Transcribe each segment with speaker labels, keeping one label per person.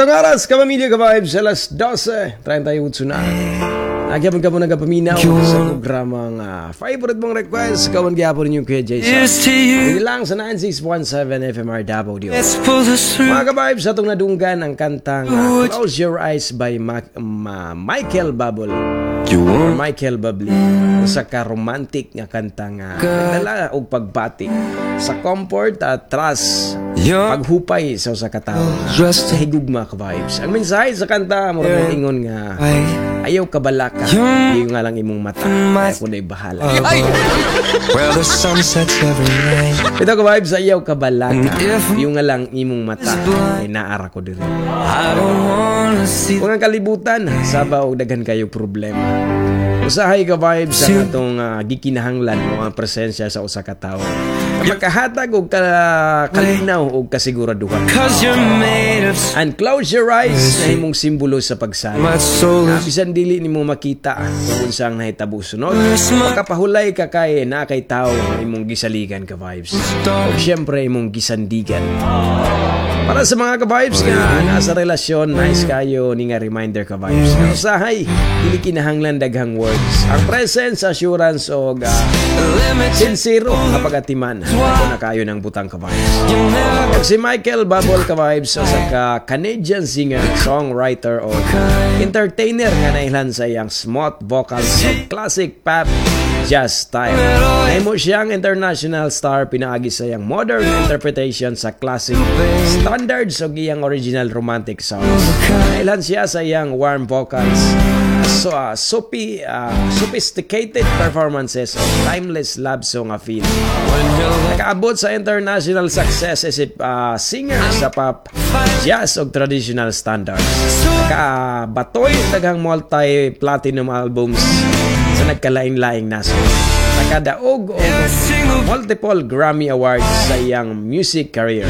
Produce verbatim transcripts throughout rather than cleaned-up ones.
Speaker 1: atong aras, kapamilya ka-vibes, alas dose, thirty-eight na. Nagyapon ka po nagapaminaw sa programang uh, favorite mong request. Kawan gyapon niyo Kuya Jason. Hindi lang sa ninety-six point seven F M R W. Mga ka-vibes, atong nadunggan ang kantang uh, Close Your Eyes by Ma- Ma- Michael Bublé. Or Michael Bublé. Sa ka-romantic nga kantang uh, nagdala og pagbati sa comfort at trust, paghupay sa usa ka tawo sa higugma ka vibes. Ang mensahe sa kanta mo ron ingon nga ayaw ka balaka, iyo nga lang imong mata, ako na'y bahala.
Speaker 2: Well, the sun sets every night.
Speaker 1: Ito ka vibes, ayaw ka balaka, iyo nga lang imong mata, ay naara ko diri. Kung ang kalibutan, saba og daghan kayo problema. Usahay ka vibes sa atong uh, gikinahanglan mo ang presensya sa usa ka tawo. Makahatag og ka, kalinaw og kasiguraduhan. And close your eyes na imong simbolo sa pagsali. Uh, bisan dili nimo makita kung unsang nahitabo sunod. Makapahulay ka kay na kay tawo na imong gisaligan ka vibes. O syempre imong gisandigan. Para sa mga ka-vibes nga nasa relasyon, nice kayo ni nga reminder ka-vibes. Nga usahay, dili kinahanglan daghang words. Ang presence, assurance o uh, sincero na pag-atiman. Ako na kayo ng butang ka-vibes. Kag si Michael Bublé ka-vibes sa ka Canadian singer, songwriter o entertainer nga nailan sa iyang smooth vocals o classic pop jazz style. Nahimo siyang international star pinaagi sa iyang modern interpretation sa classic standards o iyang original romantic songs. Nailan siya sa iyang warm vocals, so uh, sopi, uh, sophisticated performances o timeless love song a feel. Nakaabot sa international success as a uh, singer sa pop, jazz o traditional standards. Nakabatoy daghang multi-platinum albums sa nagkalaing-laing naso. Nakadaog o multiple Grammy Awards sa iyang music career.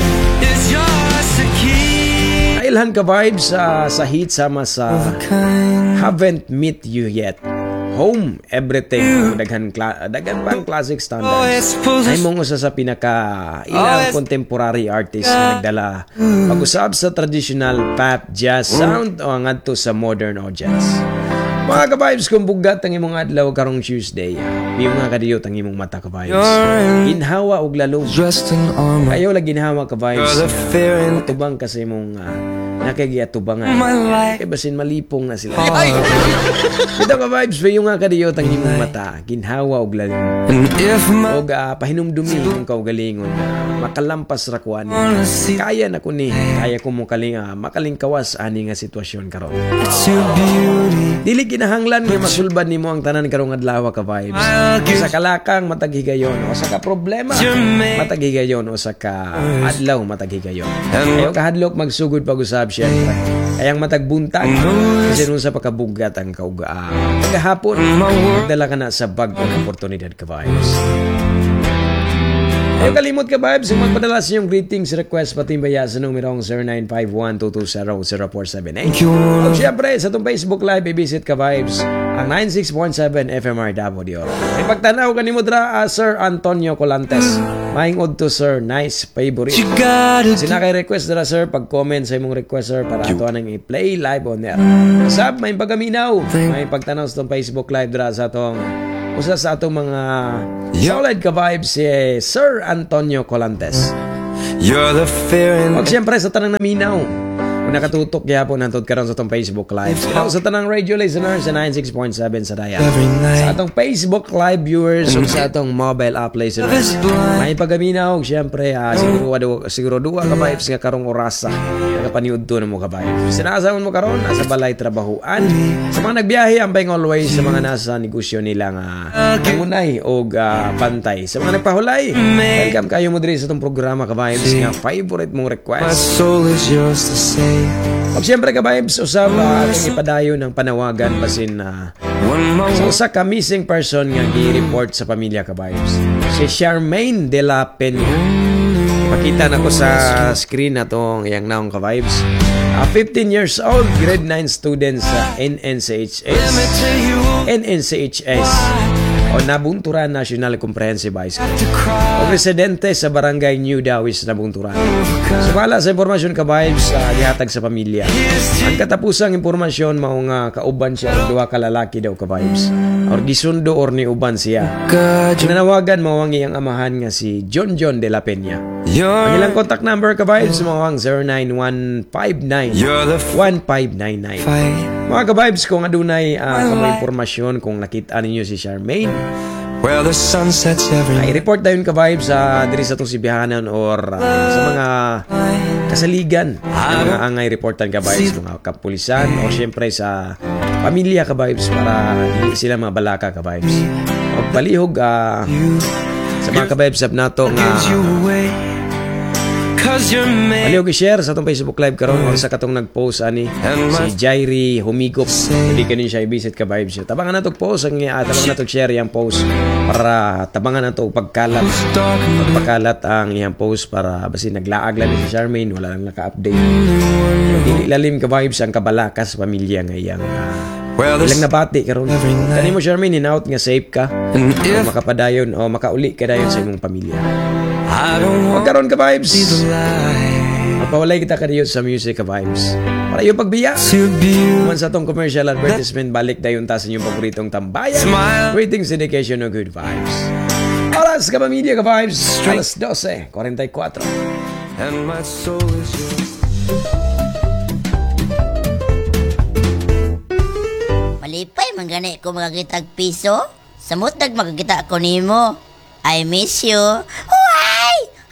Speaker 1: Nailhan ka vibes uh, sa hit sama sa Haven't Met You Yet, Home, Everything, daghan, kla- daghan pang classic standards. Ay mong usa sa pinaka ilang contemporary artist na nagdala pag-usab sa traditional pop jazz sound o ngadto sa modern audience. Mga ka-vibes, kung bugat ang imong adlaw karong Tuesday, di mga kadiyot ang imong mata ka-vibes. Ginhawa og lalong. Kayo lang ginhawa ka-vibes. Tubang kasi imong uh, nakagiyatubangan. Kaya basin malipong na sila. Ito ka-vibes, yung nga kadiyot ang imong mata. Ginhawa og lalong. Og uh, pahinumdumi yung kaugalingon. Makalampas rakuan. Kaya na ko ni. Kaya ko mo kaling, uh, makalingkawas ani nga sitwasyon karon. Dili kinahanglan nga masulbad nimo ang tanan karong adlaw ka vibes. Sa kalakang matag higayon o sa ka problema matag higayon o sa ka adlaw matag higayon. Ayo kahadlok magsugod pag-usab siya. Ayang matag buntag kasi nun sa pagkabugat ang kauga. Pagkahapon dala ka na sa bag-ong oportunidad ka vibes. Ayaw kalimot ka vibes, kung magpadala sa inyong greetings, request, patimbaya sa numerong zero nine five one two two zero zero four seven eight. O syempre, sa itong Facebook Live, i-visit ka vibes, ang ninety-six point seven F M R W. May pagtanaw ka ni Mudra, uh, Sir Antonio Colantes. Maingod to Sir, nice favorite. Sinakay request na sir, pag-comment sa imong request sir, para ito nang i-play live on air. Sab, may pagaminaw, may pagtanaw sa itong Facebook Live dra sa itong usa sa atong mga solid ka vibes si Sir Antonio Colantes. Huwag siyempre sa tanang naminaw. Kung nakatutok gyapon nantod karon sa atong Facebook Live. Ito sa tanang radio listeners sa ninety-six point seven sa Dayan. Sa atong Facebook Live viewers o sa atong mobile app listeners. May pagaminaw siyempre uh, siguro siguro duwa ka vibes nga karong orasa. Nakapaniud to na mo ka vibes. Sinasaman mo karon nasa balay trabahuan. Sa mga nagbiyahe ambay always sa mga nasa negosyo nila nga nangunay o uh, pantay. Sa mga nagpahulay, welcome kayo mo diri sa atong programa ka vibes nga favorite mong request.
Speaker 2: My soul is yours to say.
Speaker 1: Pag siyempre ka vibes, usap uh, ating ipadayo ng panawagan basin na uh, sa usa ka missing person nga gi-report sa pamilya ka vibes. Si Charmaine de la Peña. Ipakita na ko sa screen na itong iyang naong ka vibes. Uh, fifteen years old, grade nine student sa N N C H S. N N C H S. o Nabunturan National Comprehensive High School. O residente sa Barangay New Dawis, Nabunturan. Sumala sa impormasyon ka vibes sa gihatag sa pamilya. Ang katapusang impormasyon mao nga kauban siya og duha ka lalaki daw ka vibes. Or gisundo or ni uban siya. Nanawagan mao ang iyang amahan nga si John John de la Peña. Ang ilang contact number ka vibes mao ang zero nine one five nine one five nine nine. Mga ka vibes, kung adunay uh, kamo impormasyon kung nakita ninyo si Charmaine,
Speaker 2: Where the sun sets every
Speaker 1: ay report dayon ka vibes sa diri sa tong sibihanan or uh, sa mga kasaligan nga angay reportan ka vibes mga kapulisan o syempre sa pamilya ka vibes para dili sila mabalaka ka vibes. Og palihog uh, sa mga ka vibes sab nato nga palihog i-share sa atong Facebook Live karon or sa katong nag-post ani si Jairi Humigop. Hindi kanin siya i-visit ka vibes. Tabangan nato post ang uh, tabangan nato share yang post para tabangan nato pagkalat pagkalat ang iyang post para basi naglaag lang si Charmaine wala lang naka-update. Dili lalim ka vibes ang kabalakas sa pamilya nga iyang uh, ilang nabati karon. Kani mo Charmaine hinaut nga safe ka o makapadayon o makauli ka dayon sa imong pamilya. Huwag karoon ka vibes. Mapawalay kita ka diyo sa music ka vibes. Para yung pagbiya. Man sa tong commercial advertisement, balik dayon ta sa inyong paboritong tambayan. Greetings, dedication of good vibes. Oras ka pamilya ka vibes. Alas twelve forty-four.
Speaker 2: and my soul is yours.
Speaker 3: Malipay man gani ko makakitag piso. Samot nag makakita ko nimo. I miss you.